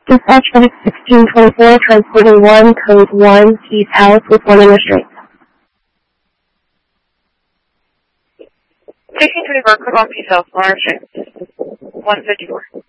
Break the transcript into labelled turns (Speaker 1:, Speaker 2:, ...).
Speaker 1: Dispatch FedEx 1624, transporting 1, code 1, Keith House with 1 in restraint.
Speaker 2: 1624, code 1, Keith House, 1 restraint. 154.